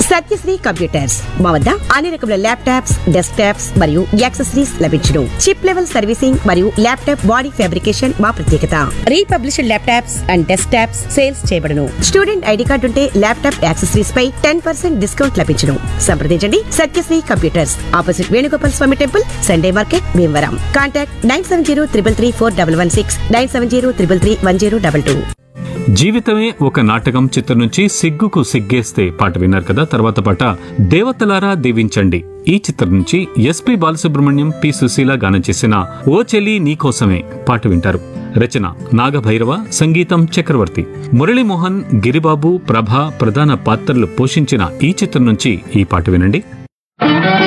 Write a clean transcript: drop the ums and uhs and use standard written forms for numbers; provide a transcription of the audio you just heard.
Satyasri computers మా వద్ద అన్ని రకముల ల్యాప్టాప్స్, డెస్క్టాప్స్ మరియు యాక్సెసరీస్ లభించును. చిప్ లెవెల్ సర్వీసింగ్ మరియు ల్యాప్టాప్ బాడీ ఫ్యాబ్రికేషన్ మా ప్రత్యేకత. Republished laptops and desktops sales చేయబడును. స్టూడెంట్ ఐడి కార్డు ఉంటే ల్యాప్టాప్ యాక్సెసరీస్ పై 10% డిస్కౌంట్ లభించును. సంప్రదించండి సత్యశ్రీ కంప్యూటర్స్, ఆపోజిట్ వేణుగోపాల్ స్వామి temple, Sunday market, Bhimavaram. Contact 9703341116, 9703331022. జీవితమే ఒక నాటకం చిత్రం నుంచి సిగ్గుకు సిగ్గేస్తే పాట విన్నారు కదా. తర్వాత పాట దేవతలారా దీవించండి. ఈ చిత్రం నుంచి ఎస్పి బాలసుబ్రహ్మణ్యం, పి సుశీల గానం చేసిన ఓ చెలి నీకోసమే పాట వింటారు. రచన నాగభైరవ, సంగీతం చక్రవర్తి. మురళీమోహన్, గిరిబాబు, ప్రభ ప్రధాన పాత్రలు పోషించిన ఈ చిత్రం నుంచి ఈ పాట వినండి.